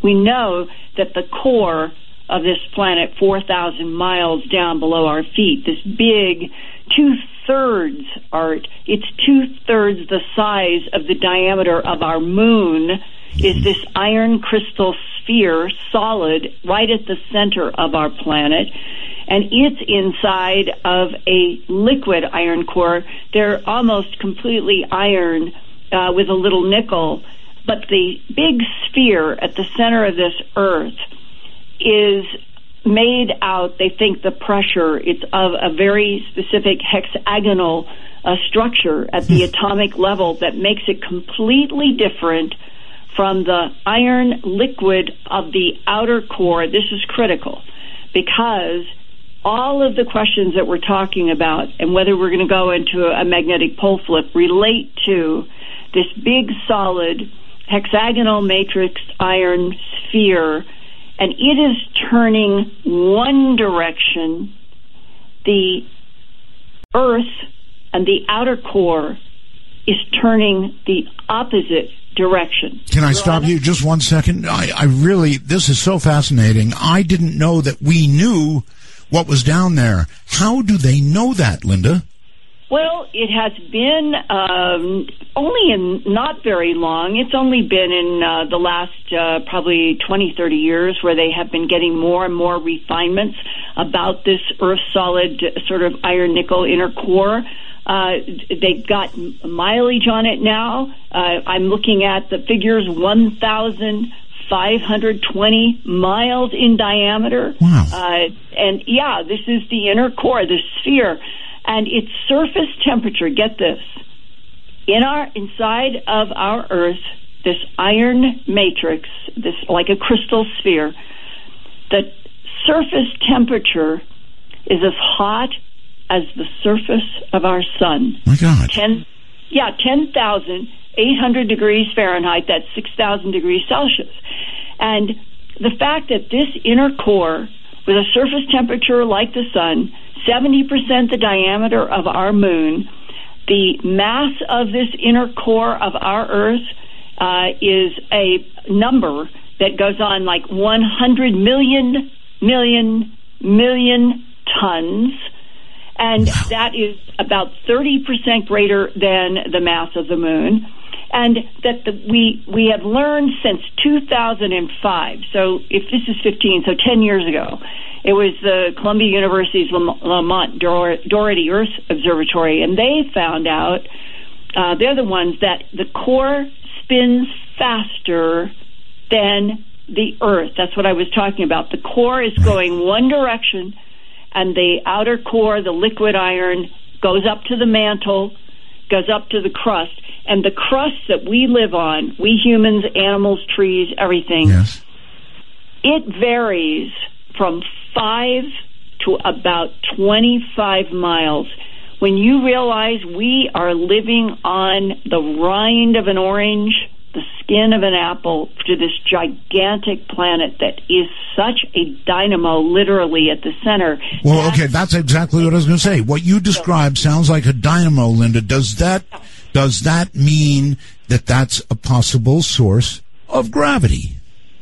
We know that the core of this planet, 4,000 miles down below our feet, this big two-thirds, Art, it's two-thirds the size of the diameter of our moon, is this iron crystal sphere, solid, right at the center of our planet. And it's inside of a liquid iron core. They're almost completely iron with a little nickel. But the big sphere at the center of this Earth is made out, they think the pressure, it's of a very specific hexagonal structure at the atomic level that makes it completely different from the iron liquid of the outer core. This is critical because all of the questions that we're talking about and whether we're going to go into a magnetic pole flip relate to this big solid hexagonal matrix iron sphere, and it is turning one direction. The Earth and the outer core is turning the opposite direction. Can I stop you just 1 second? I really, this is so fascinating. I didn't know that we knew what was down there. How do they know that, Linda? Well, it has been only in not very long. It's only been in the last probably 20, 30 years where they have been getting more and more refinements about this Earth solid sort of iron nickel inner core. They've got mileage on it now. I'm looking at the figures, 1,520 miles in diameter. Wow. And yeah, this is the inner core, the sphere. And its surface temperature, get this, inside of our Earth, this iron matrix, this like a crystal sphere, the surface temperature is as hot as the surface of our sun. My God. 10,800 degrees Fahrenheit, that's 6,000 degrees Celsius. And the fact that this inner core, with a surface temperature like the sun, 70% the diameter of our moon, the mass of this inner core of our Earth is a number that goes on like 100 million tons, and that is about 30% greater than the mass of the moon. And that we have learned since 2005, so if this is 15, so 10 years ago, it was the Columbia University's Lamont Doherty Earth Observatory, and they found out, they're the ones, that the core spins faster than the Earth. That's what I was talking about. The core is going one direction, and the outer core, the liquid iron, goes up to the mantle, goes up to the crust. And the crust that we live on, we humans, animals, trees, everything, yes, it varies from 5 to about 25 miles. When you realize we are living on the rind of an orange, the skin of an apple, to this gigantic planet that is such a dynamo literally at the center. Well, okay, that's exactly what I was going to say. What you described sounds like a dynamo, Linda. Does that mean that that's a possible source of gravity?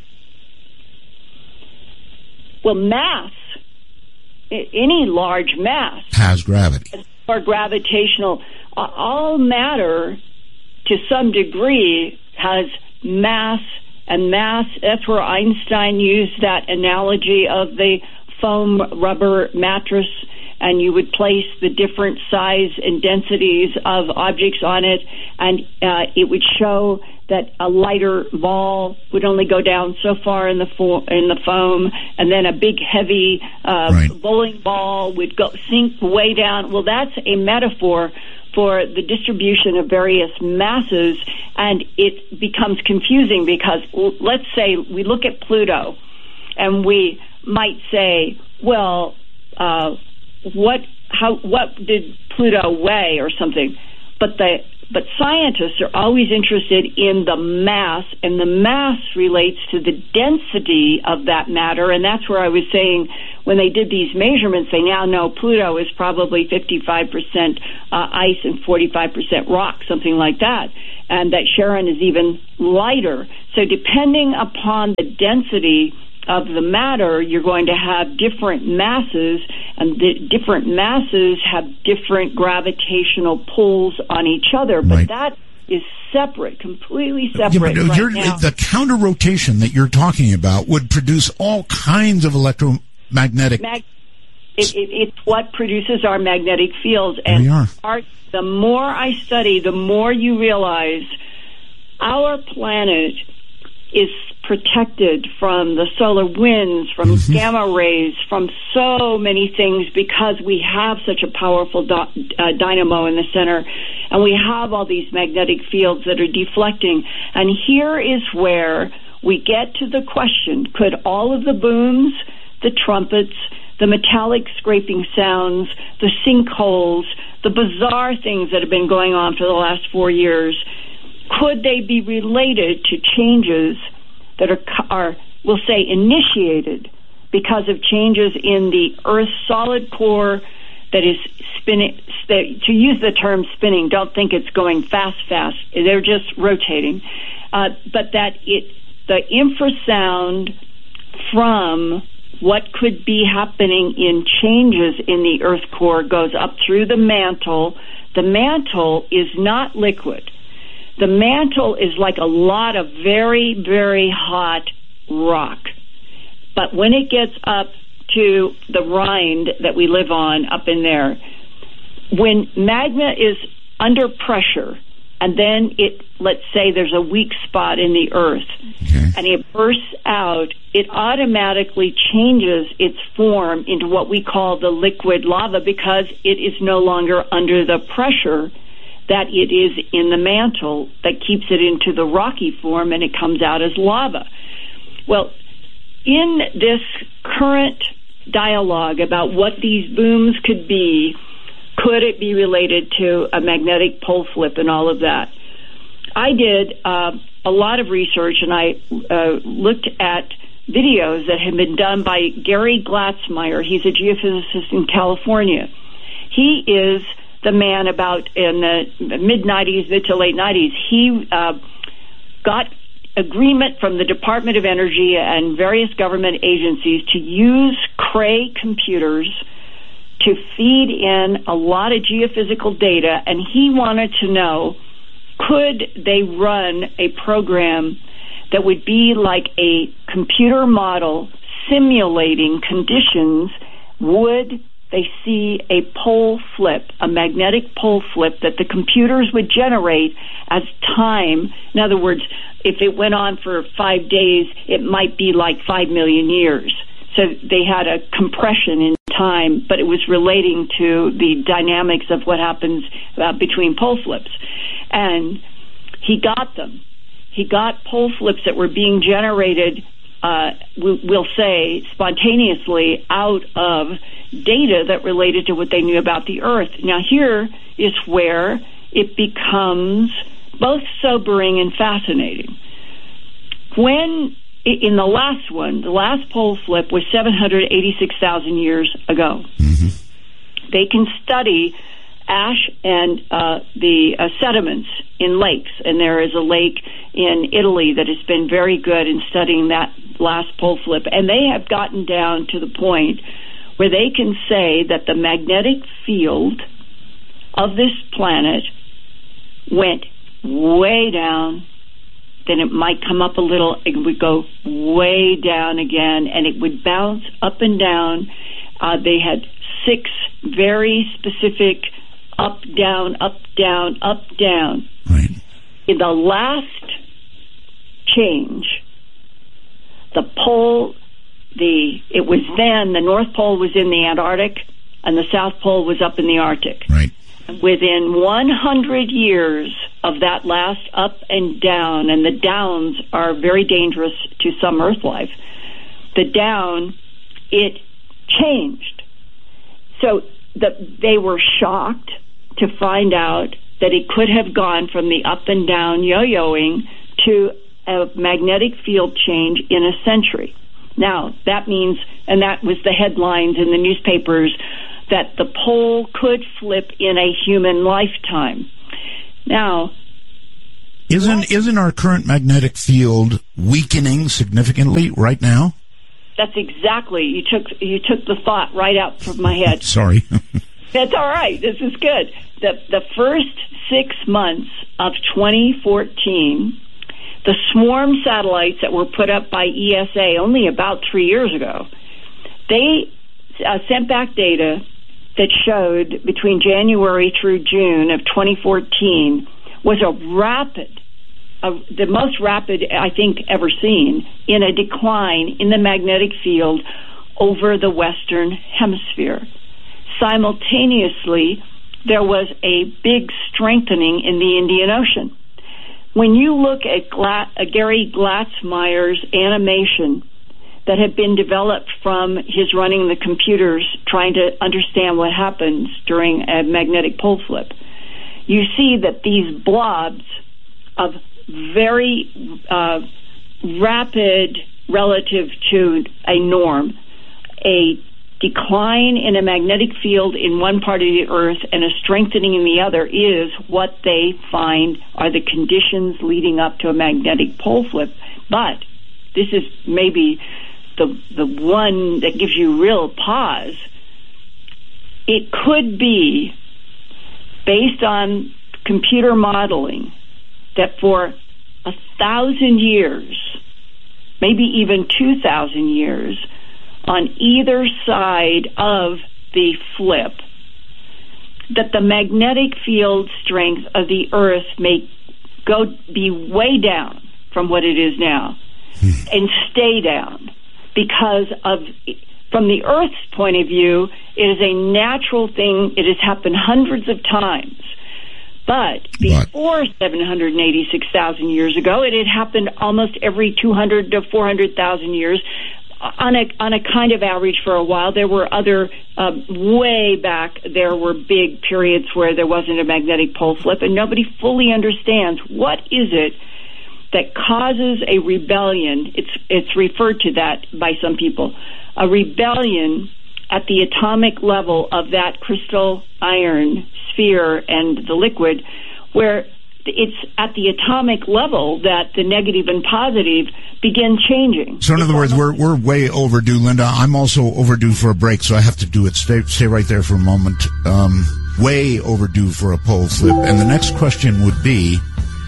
Well, mass, any large mass, has gravity. Or gravitational, all matter to some degree has mass, and mass, that's where Einstein used that analogy of the foam rubber mattress, and you would place the different size and densities of objects on it, and it would show that a lighter ball would only go down so far in the foam, and then a big heavy bowling ball would sink way down. Well, that's a metaphor for the distribution of various masses, and it becomes confusing because let's say we look at Pluto, and we might say, well, what did Pluto weigh or something? But the but scientists are always interested in the mass, and the mass relates to the density of that matter, and that's where I was saying when they did these measurements, they now know Pluto is probably 55% ice and 45% rock, something like that, and that Charon is even lighter. So depending upon the density of the matter, you're going to have different masses, and the different masses have different gravitational pulls on each other. But right. That is separate, completely separate. Yeah, right now. The counter rotation that you're talking about would produce all kinds of electromagnetic. It's what produces our magnetic fields. And the more I study, the more you realize our planet is protected from the solar winds, from gamma rays, from so many things, because we have such a powerful dynamo in the center, and we have all these magnetic fields that are deflecting. And here is where we get to the question, could all of the booms, the trumpets, the metallic scraping sounds, the sinkholes, the bizarre things that have been going on for the last 4 years, could they be related to changes that are, we'll say, initiated because of changes in the Earth's solid core that is spinning? To use the term spinning, don't think it's going fast. They're just rotating. But that the infrasound from what could be happening in changes in the Earth core goes up through the mantle. The mantle is not liquid. The mantle is like a lot of very, very hot rock. But when it gets up to the rind that we live on up in there, when magma is under pressure, and then let's say there's a weak spot in the Earth, and it bursts out, it automatically changes its form into what we call the liquid lava, because it is no longer under the pressure that it is in the mantle that keeps it into the rocky form, and it comes out as lava. Well, in this current dialogue about what these booms could be, could it be related to a magnetic pole flip and all of that? I did a lot of research, and I looked at videos that had been done by Gary Glatzmeyer. He's a geophysicist in California. He is the man about in the mid-90s, mid to late 90s. He got agreement from the Department of Energy and various government agencies to use Cray computers to feed in a lot of geophysical data, and he wanted to know, could they run a program that would be like a computer model simulating conditions? Would they see a pole flip, a magnetic pole flip that the computers would generate as time? In other words, if it went on for 5 days, it might be like 5 million years. So they had a compression in time, but it was relating to the dynamics of what happens between pole flips. And he got them. He got pole flips that were being generated, we'll say, spontaneously out of data that related to what they knew about the Earth. Now, here is where it becomes both sobering and fascinating. When, in the last one, the last pole flip was 786,000 years ago. They can study ash and the sediments in lakes, and there is a lake in Italy that has been very good in studying that last pole flip, and they have gotten down to the point where they can say that the magnetic field of this planet went way down, then it might come up a little, it would go way down again, and it would bounce up and down. They had 6 very specific up, down, up, down, up, down. Right. In the last change, the pole, it was then the North Pole was in the Antarctic and the South Pole was up in the Arctic. Right. Within 100 years of that last up and down, and the downs are very dangerous to some Earth life, the down, it changed. So they were shocked to find out that it could have gone from the up and down yo-yoing to a magnetic field change in a century. Now, that means, and that was the headlines in the newspapers, that the pole could flip in a human lifetime. Now, isn't our current magnetic field weakening significantly right now? That's exactly. You took the thought right out from my head. Sorry. That's all right. This is good. The first 6 months of 2014, the swarm satellites that were put up by ESA only about 3 years ago, they sent back data that showed between January through June of 2014 was the most rapid, I think, ever seen in a decline in the magnetic field over the Western Hemisphere. Simultaneously, there was a big strengthening in the Indian Ocean. When you look at Gary Glatzmeyer's animation that had been developed from his running the computers trying to understand what happens during a magnetic pole flip, you see that these blobs of very rapid relative to a norm, a decline in a magnetic field in one part of the Earth and a strengthening in the other is what they find are the conditions leading up to a magnetic pole flip. But this is maybe the one that gives you real pause. It could be, based on computer modeling, that for 1,000 years, maybe even 2,000 years, on either side of the flip, that the magnetic field strength of the Earth may be way down from what it is now and stay down because of, from the Earth's point of view, it is a natural thing. It has happened hundreds of times. But before 786,000 years ago, it had happened almost every 200 to 400,000 years on a kind of average for a while. There were other, way back, there were big periods where there wasn't a magnetic pole flip, and nobody fully understands what is it that causes a rebellion. It's referred to that by some people, a rebellion at the atomic level of that crystal iron sphere and the liquid, where it's at the atomic level that the negative and positive begin changing. So in other words, we're way overdue, Linda. I'm also overdue for a break, so I have to do it. Stay right there for a moment. Way overdue for a pole flip. And the next question would be...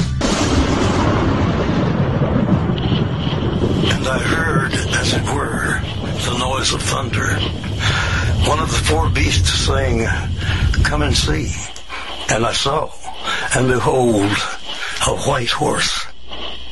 And I heard, as it were, the noise of thunder. One of the four beasts saying, "Come and see." And I saw, and behold, a white horse.